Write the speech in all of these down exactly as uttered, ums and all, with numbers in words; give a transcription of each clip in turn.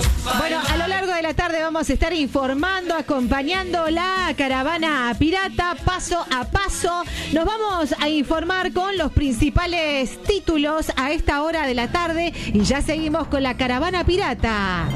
Bueno, a lo largo de la tarde vamos a estar informando, acompañando la caravana pirata paso a paso. Nos vamos a informar con los principales títulos a esta hora de la tarde y ya seguimos con la caravana pirata.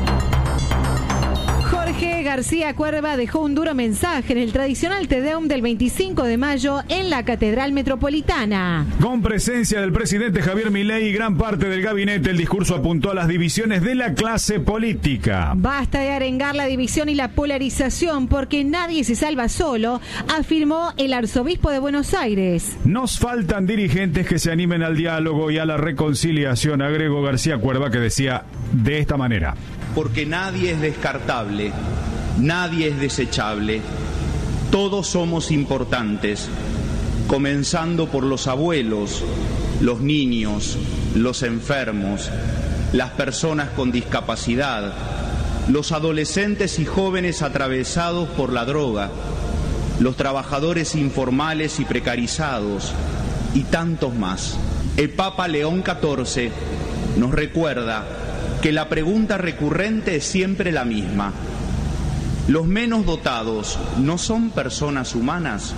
Jorge García Cuerva dejó un duro mensaje en el tradicional Te Deum del veinticinco de mayo en la Catedral Metropolitana. Con presencia del presidente Javier Milei y gran parte del gabinete, el discurso apuntó a las divisiones de la clase política. Basta de arengar la división y la polarización porque nadie se salva solo, afirmó el arzobispo de Buenos Aires. Nos faltan dirigentes que se animen al diálogo y a la reconciliación, agregó García Cuerva, que decía de esta manera. Porque nadie es descartable, nadie es desechable, todos somos importantes, comenzando por los abuelos, los niños, los enfermos, las personas con discapacidad, los adolescentes y jóvenes atravesados por la droga, los trabajadores informales y precarizados, y tantos más. El Papa León catorce nos recuerda que la pregunta recurrente es siempre la misma. ¿Los menos dotados no son personas humanas?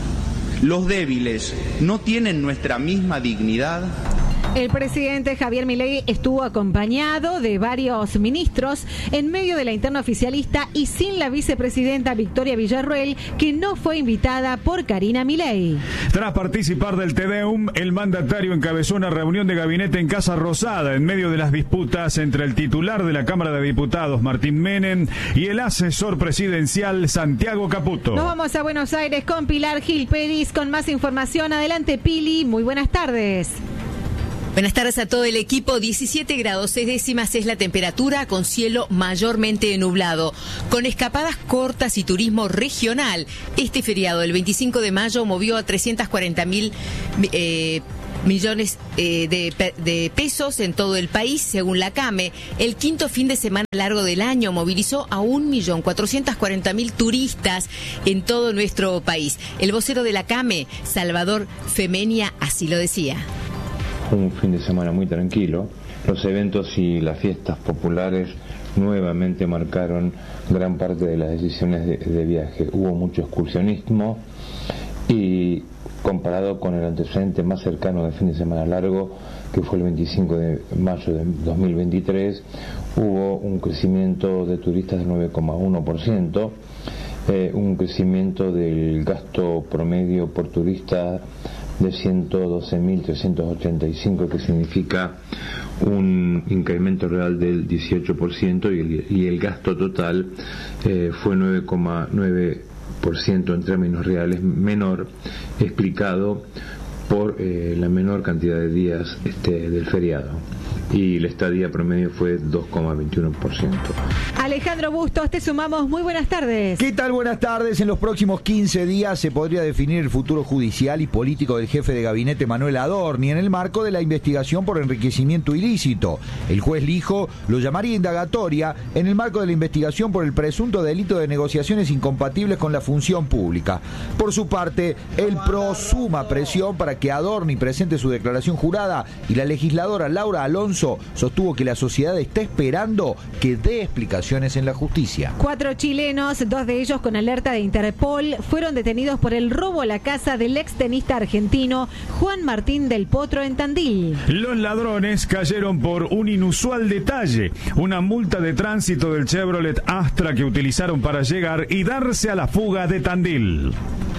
¿Los débiles no tienen nuestra misma dignidad? El presidente Javier Milei estuvo acompañado de varios ministros en medio de la interna oficialista y sin la vicepresidenta Victoria Villarruel, que no fue invitada por Karina Milei. Tras participar del Te Deum, el mandatario encabezó una reunión de gabinete en Casa Rosada en medio de las disputas entre el titular de la Cámara de Diputados, Martín Menem, y el asesor presidencial, Santiago Caputo. Nos vamos a Buenos Aires con Pilar Gil Pérez con más información. Adelante, Pili, muy buenas tardes. Buenas tardes a todo el equipo. diecisiete grados seis décimas es la temperatura, con cielo mayormente nublado. Con escapadas cortas y turismo regional, este feriado del veinticinco de mayo movió a trescientos cuarenta mil eh, millones eh, de, de pesos en todo el país, según la CAME. El quinto fin de semana largo del año movilizó a un millón cuatrocientos cuarenta mil turistas en todo nuestro país. El vocero de la CAME, Salvador Femenia, así lo decía. Un fin de semana muy tranquilo. Los eventos y las fiestas populares nuevamente marcaron gran parte de las decisiones de, de viaje. Hubo mucho excursionismo y comparado con el antecedente más cercano del fin de semana largo, que fue el veinticinco de mayo de dos mil veintitrés, hubo un crecimiento de turistas del nueve coma uno por ciento, eh, un crecimiento del gasto promedio por turista de ciento doce mil trescientos ochenta y cinco, que significa un incremento real del dieciocho por ciento, y el, y el gasto total eh, fue nueve coma nueve por ciento en términos reales menor, explicado por eh, la menor cantidad de días este, del feriado. Y la estadía promedio fue dos coma veintiuno por ciento. Alejandro Bustos, te sumamos. Muy buenas tardes. ¿Qué tal? Buenas tardes. En los próximos quince días se podría definir el futuro judicial y político del jefe de gabinete Manuel Adorni en el marco de la investigación por enriquecimiento ilícito. El juez Lijo lo llamaría indagatoria en el marco de la investigación por el presunto delito de negociaciones incompatibles con la función pública. Por su parte, el PRO suma presión para que Adorni presente su declaración jurada y la legisladora Laura Alonso sostuvo que la sociedad está esperando que dé explicaciones en la justicia. Cuatro chilenos, dos de ellos con alerta de Interpol, fueron detenidos por el robo a la casa del extenista argentino Juan Martín del Potro en Tandil. Los ladrones cayeron por un inusual detalle, una multa de tránsito del Chevrolet Astra que utilizaron para llegar y darse a la fuga de Tandil.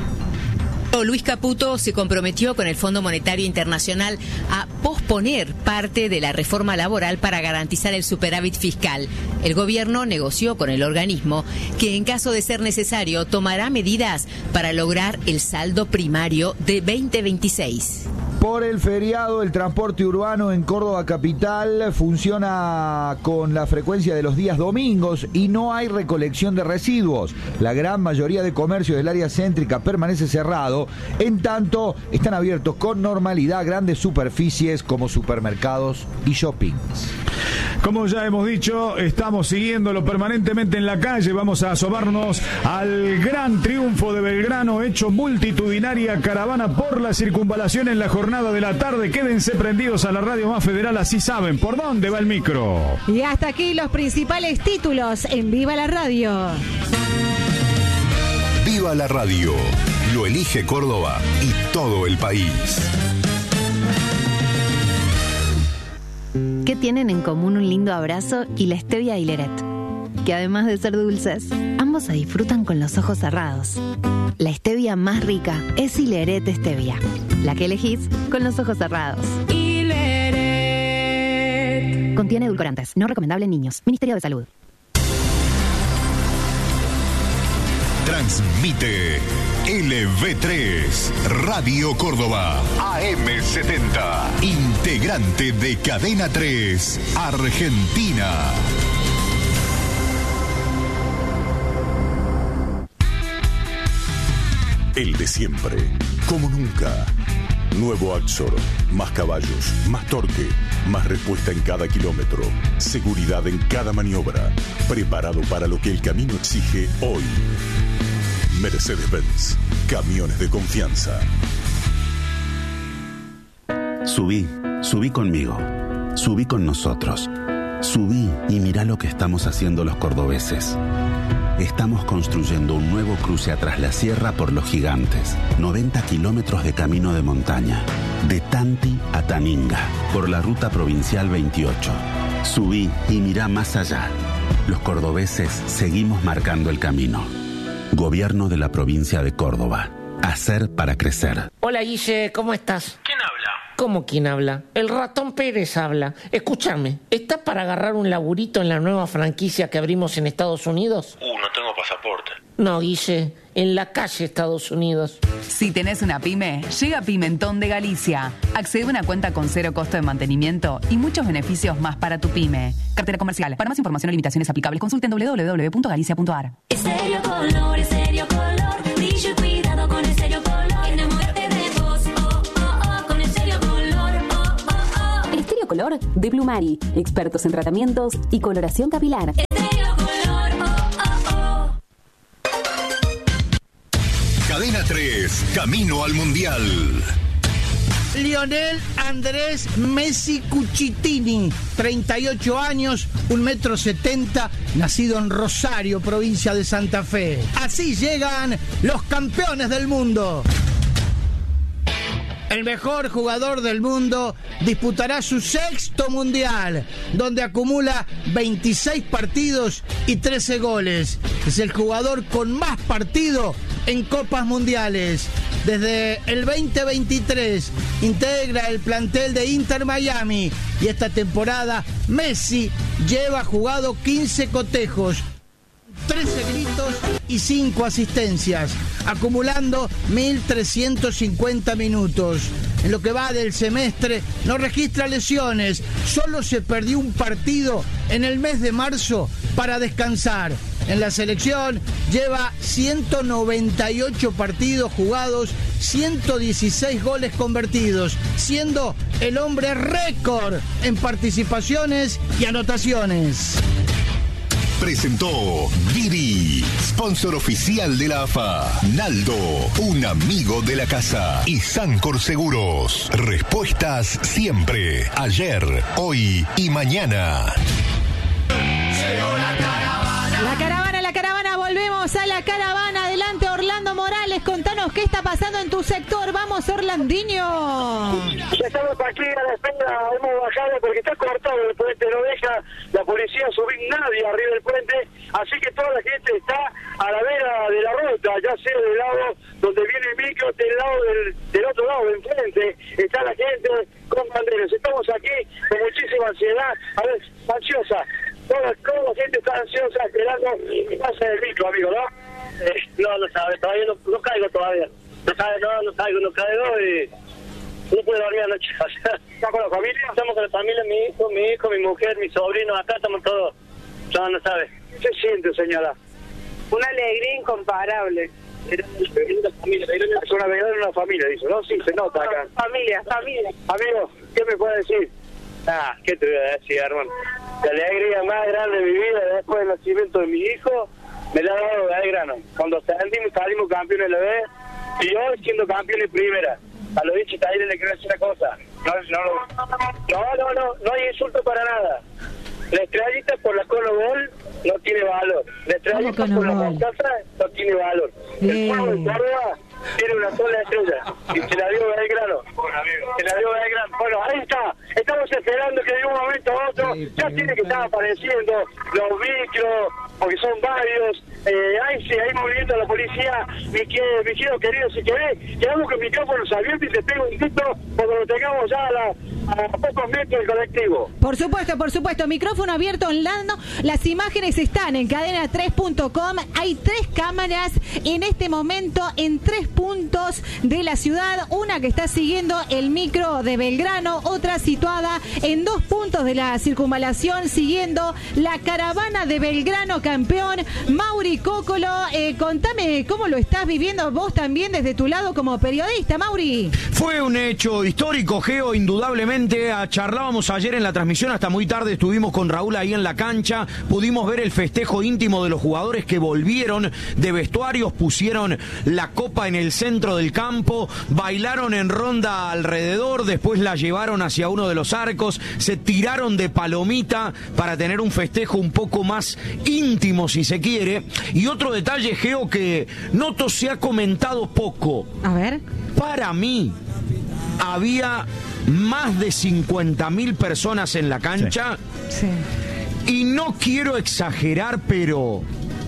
Luis Caputo se comprometió con el Fondo Monetario Internacional a posponer parte de la reforma laboral para garantizar el superávit fiscal. El gobierno negoció con el organismo que, en caso de ser necesario, tomará medidas para lograr el saldo primario de veinte veintiséis. Por el feriado, el transporte urbano en Córdoba capital funciona con la frecuencia de los días domingos y no hay recolección de residuos. La gran mayoría de comercios del área céntrica permanece cerrado. En tanto, están abiertos con normalidad grandes superficies como supermercados y shoppings. Como ya hemos dicho, estamos siguiéndolo permanentemente en la calle. Vamos a asomarnos al gran triunfo de Belgrano, hecho multitudinaria caravana por la circunvalación en la jornada jornada de la tarde. Quédense prendidos a la radio más federal, así saben por dónde va el micro. Y hasta aquí los principales títulos en Viva la Radio. Viva la Radio. Lo elige Córdoba y todo el país. ¿Qué tienen en común un lindo abrazo y la stevia Hileret? Que además de ser dulces, ambos se disfrutan con los ojos cerrados. La stevia más rica es Hileret Stevia, la que elegís con los ojos cerrados. Hileret. Contiene edulcorantes, no recomendable en niños. Ministerio de Salud. Transmite L V tres, Radio Córdoba, A M setenta, integrante de Cadena tres, Argentina. El de siempre, como nunca. Nuevo Axor, más caballos, más torque, más respuesta en cada kilómetro, seguridad en cada maniobra, preparado para lo que el camino exige hoy. Mercedes-Benz, camiones de confianza. Subí, subí conmigo, subí con nosotros, subí y mirá lo que estamos haciendo los cordobeses. Estamos construyendo un nuevo cruce a Tras la Sierra por Los Gigantes, noventa kilómetros de camino de montaña, de Tanti a Taninga, por la ruta provincial veintiocho. Subí y mirá más allá. Los cordobeses seguimos marcando el camino. Gobierno de la provincia de Córdoba. Hacer para crecer. Hola Guille, ¿cómo estás? ¿Quién habla? ¿Cómo quién habla? El ratón Pérez habla. Escúchame, ¿estás para agarrar un laburito en la nueva franquicia que abrimos en Estados Unidos? Uh, no tengo pasaporte. No, Guille, en la calle Estados Unidos. Si tenés una pyme, llega Pimentón de Galicia. Accede a una cuenta con cero costo de mantenimiento y muchos beneficios más para tu pyme. Cartera comercial. Para más información o limitaciones aplicables, consulten doble u doble u doble u punto galicia punto a r. Estéreo Color, Estéreo Color. Brillo y cuidado con Estéreo Color. Enamórate de vos, oh, oh, oh, con Estéreo Color, oh, oh, oh. Estéreo Color de Plumari. Expertos en tratamientos y coloración capilar. Estéreo Color, oh, oh, oh. Cadena tres, camino al Mundial. Lionel Andrés Messi Cucitini, treinta y ocho años, un metro setenta, nacido en Rosario, provincia de Santa Fe. Así llegan los campeones del mundo. El mejor jugador del mundo disputará su sexto mundial, donde acumula veintiséis partidos y trece goles. Es el jugador con más partidos en Copas Mundiales. Desde el veinte veintitrés integra el plantel de Inter Miami y esta temporada Messi lleva jugado quince cotejos, trece gritos y cinco asistencias, acumulando mil trescientos cincuenta minutos. En lo que va del semestre no registra lesiones, solo se perdió un partido en el mes de marzo para descansar. En la selección lleva ciento noventa y ocho partidos jugados, ciento dieciséis goles convertidos, siendo el hombre récord en participaciones y anotaciones. Presentó Didi, sponsor oficial de la A F A. Naldo, un amigo de la casa. Y Sancor Seguros. Respuestas siempre. Ayer, hoy y mañana. La caravana, la caravana, volvemos a la caravana. Adelante, Orlando Morales, contanos qué está pasando en tu sector. Vamos, Orlandinho. Ya estamos aquí a la espera, hemos bajado porque está cortado el puente, no deja la policía subir nadie arriba del puente, así que toda la gente está a la vera de la ruta, ya sea del lado donde viene el micro, del lado del, del otro lado, de enfrente, está la gente con banderas. Estamos aquí con muchísima ansiedad, a ver, ansiosa. Toda, toda la gente está ansiosa esperando que pase el micro, amigo, ¿no? Eh, no, no sabe, todavía no, no caigo todavía. No sabe, no, no caigo, no caigo y no puedo dormir anoche. ¿Está con la familia? Estamos con la familia, mi hijo, mi hijo, mi mujer, mi sobrino, acá estamos todos. No, no sabe. ¿Qué siente, señora? Una alegría incomparable. Es una verdad en una familia, dice, ¿no? Sí, se nota acá. Familia, familia. Amigo, ¿qué me puede decir? Ah, ¿qué te voy a decir, hermano? La alegría más grande de mi vida después del nacimiento de mi hijo me la ha dado Belgrano. Cuando salimos, salimos campeones de la B y hoy siendo campeones primera. a los hinchas talleres le quiero decir una cosa. No, no, no, no, no, no hay insulto para nada. La estrellita por la Cono Gol no tiene valor. La estrellita por la Mostaza no tiene valor. El pueblo de Córdoba tiene una sola estrella y se la dio Belgrano. Se la dio Belgrano. Bueno, ahí está. Estamos esperando que de un momento a otro ya tiene que estar apareciendo los micros, porque son varios. Eh, ahí sí, ahí moviendo a la policía. Mi, que, mi querido querido, si querés, quedamos con micrófonos abiertos y te pego un grito cuando lo tengamos ya a, la, a pocos metros del colectivo. Por supuesto, por supuesto. Micrófono abierto en Lando. Las imágenes están en cadena tres punto com. Hay tres cámaras en este momento en tres puntos de la ciudad. Una que está siguiendo el micro de Belgrano, otra situada en dos puntos de la circunvalación siguiendo la caravana de Belgrano campeón. Mauri Cócolo, eh, contame cómo lo estás viviendo vos también desde tu lado como periodista, Mauri. Fue un hecho histórico, Geo, indudablemente. Charlábamos ayer en la transmisión, hasta muy tarde estuvimos con Raúl ahí en la cancha, pudimos ver el festejo íntimo de los jugadores que volvieron de vestuarios, pusieron la copa en el centro del campo, bailaron en ronda alrededor, después la llevaron hacia uno de los arcos, se tiraron de palomita para tener un festejo un poco más íntimo, si se quiere. Y otro detalle, Geo, que noto se ha comentado poco. A ver. Para mí, había más de cincuenta mil personas en la cancha. Sí. Y no quiero exagerar, pero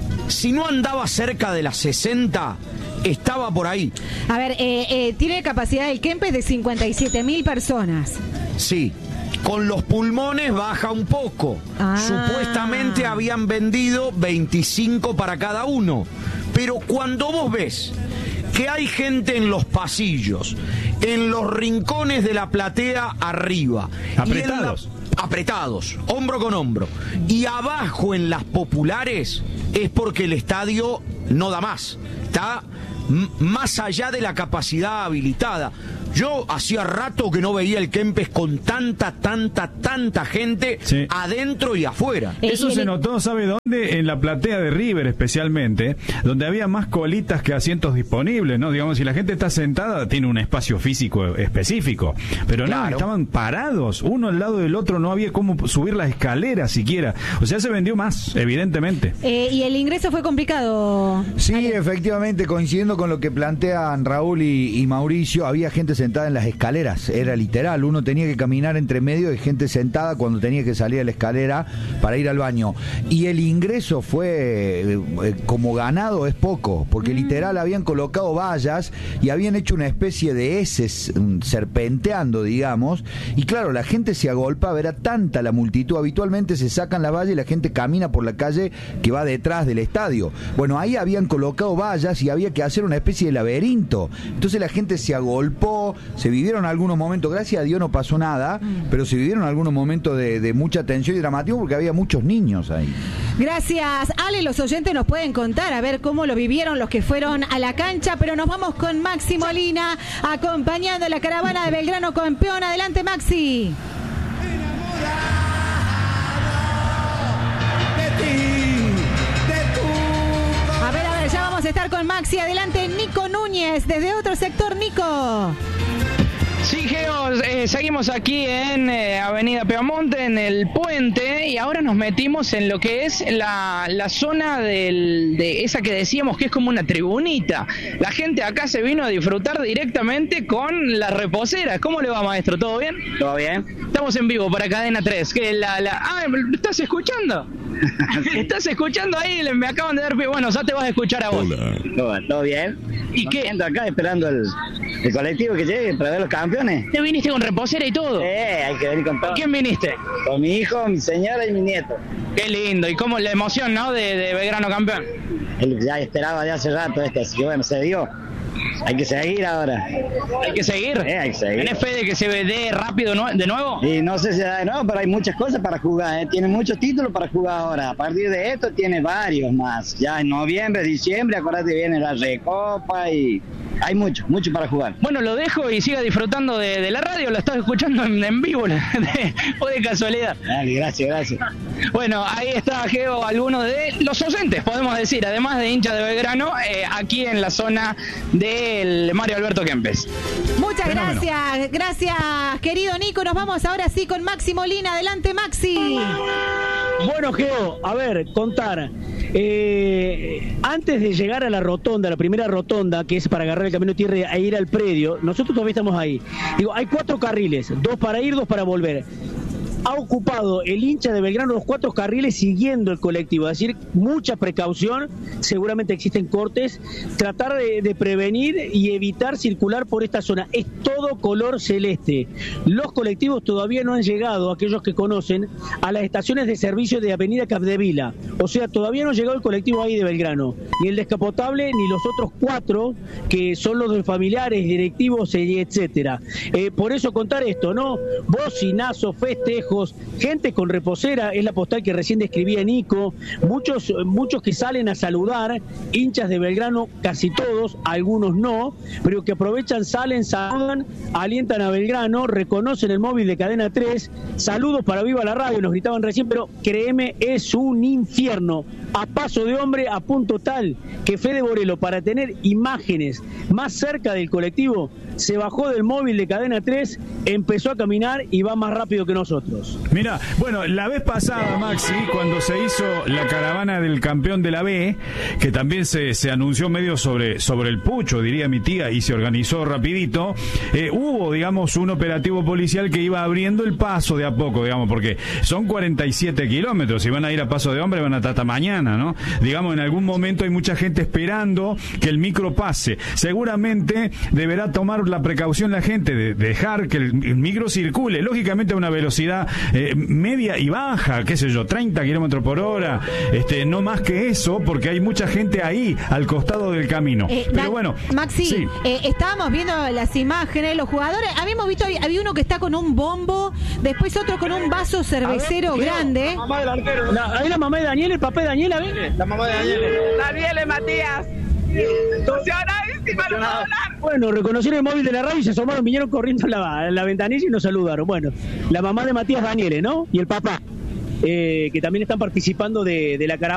si no andaba cerca de las sesenta, estaba por ahí. A ver, eh, eh, tiene capacidad del Kempes de cincuenta y siete mil personas. Sí. Con los pulmones baja un poco. Ah. Supuestamente habían vendido veinticinco para cada uno. Pero cuando vos ves que hay gente en los pasillos, en los rincones de la platea arriba, apretados, y en la, apretados, hombro con hombro, y abajo en las populares, es porque el estadio no da más. Está m- más allá de la capacidad habilitada. Yo hacía rato que no veía el Kempes con tanta, tanta, tanta gente sí. adentro y afuera. Eso se notó, ¿sabe dónde? En la platea de River especialmente, donde había más colitas que asientos disponibles, ¿no? Digamos, si la gente está sentada, tiene un espacio físico específico. Pero no, claro. Estaban parados, uno al lado del otro, no había cómo subir las escaleras siquiera. O sea, se vendió más, evidentemente. Eh, ¿Y el ingreso fue complicado? Sí, Ale. Efectivamente, coincidiendo con lo que plantean Raúl y, y Mauricio, había gente sentada en las escaleras, era literal, uno tenía que caminar entre medio de gente sentada cuando tenía que salir a la escalera para ir al baño, y el ingreso fue eh, como ganado es poco, porque mm. literal habían colocado vallas y habían hecho una especie de heces serpenteando, digamos, y claro, la gente se agolpaba, era tanta la multitud, habitualmente se sacan la valla y la gente camina por la calle que va detrás del estadio. Bueno, ahí habían colocado vallas y había que hacer una especie de laberinto, entonces la gente se agolpó. Se vivieron algunos momentos, gracias a Dios no pasó nada, mm. pero se vivieron algunos momentos de, de mucha tensión y dramatismo porque había muchos niños ahí. Gracias, Ale. Los oyentes nos pueden contar a ver cómo lo vivieron los que fueron a la cancha, pero nos vamos con Maxi Molina acompañando a la caravana de Belgrano campeón. Adelante, Maxi. A ver, a ver, ya vamos a estar con Maxi. Adelante, Nico Núñez, desde otro sector, Nico. Sí, Geo, eh, seguimos aquí en eh, Avenida Peamonte, en el puente, y ahora nos metimos en lo que es la, la zona del, de esa que decíamos que es como una tribunita. La gente acá se vino a disfrutar directamente con las reposeras. ¿Cómo le va, maestro? ¿Todo bien? Todo bien. Estamos en vivo para Cadena tres. Que la, la... Ah, ¿estás escuchando? Sí. ¿Estás escuchando ahí? Me acaban de dar pie. Bueno, ya te vas a escuchar a vos. Hola. ¿Todo, todo bien? ¿Y qué? Ando acá esperando el, el colectivo que llegue para ver los campeones. ¿Te viniste con reposera y todo? Sí, hay que venir con todo. ¿Quién viniste? Con mi hijo, mi señora y mi nieto. Qué lindo. ¿Y cómo la emoción, no? De, de Belgrano campeón. Él ya esperaba de hace rato este, así que bueno, se dio. Hay que seguir ahora. ¿Hay que seguir? Sí, hay que seguir. ¿Tenés fe de que se dé rápido de nuevo? Y no sé si da de nuevo, pero hay muchas cosas para jugar, ¿eh? Tiene muchos títulos para jugar ahora. A partir de esto tiene varios más. Ya en noviembre, diciembre, acuérdate, viene la Recopa y hay mucho, mucho para jugar. Bueno, lo dejo y siga disfrutando de, de la radio, lo estás escuchando en, en vivo, de, o de casualidad. Dale, gracias, gracias. Bueno, ahí está, Geo, algunos de los oyentes, podemos decir, además de hinchas de Belgrano, eh, aquí en la zona del Mario Alberto Kempes. Muchas Fenómeno. gracias, gracias, querido Nico. Nos vamos ahora sí con Maxi Molina. Adelante, Maxi. Bueno, Geo, a ver, contar. Eh, antes de llegar a la rotonda, la primera rotonda, que es para agarrar el camino de tierra e ir al predio, nosotros todavía estamos ahí. Digo, hay cuatro carriles, dos para ir, dos para volver. Ha ocupado el hincha de Belgrano los cuatro carriles siguiendo el colectivo, es decir, mucha precaución, seguramente existen cortes, tratar de, de prevenir y evitar circular por esta zona. Es todo color celeste. Los colectivos todavía no han llegado, aquellos que conocen, a las estaciones de servicio de Avenida Capdevila. O sea, todavía no ha llegado el colectivo ahí de Belgrano, ni el descapotable, ni los otros cuatro, que son los de familiares, directivos, etcétera. Eh, por eso contar esto, ¿no? Bocinazo, festejo, gente con reposera, es la postal que recién describía Nico, muchos, muchos que salen a saludar, hinchas de Belgrano, casi todos, algunos no, pero que aprovechan, salen, saludan, alientan a Belgrano, reconocen el móvil de Cadena tres, saludos para Viva la Radio, nos gritaban recién, pero créeme, es un infierno, a paso de hombre, a punto tal que Fede Borelo, para tener imágenes más cerca del colectivo, se bajó del móvil de Cadena tres, empezó a caminar y va más rápido que nosotros. Mira, bueno, la vez pasada, Maxi, cuando se hizo la caravana del campeón de la B, que también se, se anunció medio sobre, sobre el pucho, diría mi tía, y se organizó rapidito, eh, hubo, digamos, un operativo policial que iba abriendo el paso de a poco, digamos, porque son cuarenta y siete kilómetros, si van a ir a paso de hombre van a estar hasta mañana, ¿no? Digamos, en algún momento hay mucha gente esperando que el micro pase. Seguramente deberá tomar la precaución la gente de dejar que el, el micro circule, lógicamente a una velocidad eh, media y baja, qué sé yo, treinta kilómetros por hora, este, no más que eso, porque hay mucha gente ahí, al costado del camino. Eh, Pero da, bueno, Maxi, sí. eh, estábamos viendo las imágenes, los jugadores, habíamos visto, había uno que está con un bombo, después otro con un vaso cervecero ver, grande. La mamá del arquero. La, ahí la mamá de Daniel, el papá de Daniel, a ver. La mamá de Daniel. Daniel, Matías. Emocionadísima, no puedo hablar. Bueno, reconocieron el móvil de la radio y se asomaron, vinieron corriendo a la, a la ventanilla y nos saludaron. Bueno, la mamá de Matías Daniele, ¿no? Y el papá, eh, que también están participando de, de la caravana.